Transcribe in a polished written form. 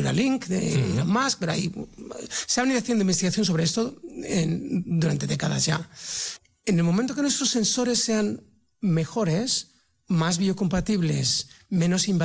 Neuralink de Elon Musk, pero se ha venido haciendo investigación sobre esto durante décadas ya. En el momento que nuestros sensores sean mejores, más biocompatibles, menos invasivos,